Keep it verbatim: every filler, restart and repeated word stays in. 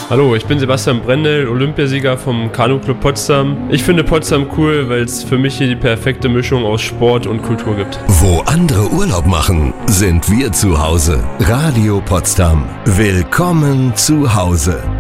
Hallo, ich bin Sebastian Brendel, Olympiasieger vom Kanu-Club Potsdam. Ich finde Potsdam cool, weil es für mich hier die perfekte Mischung aus Sport und Kultur gibt. Wo andere Urlaub machen, sind wir zu Hause. Radio Potsdam. Willkommen zu Hause.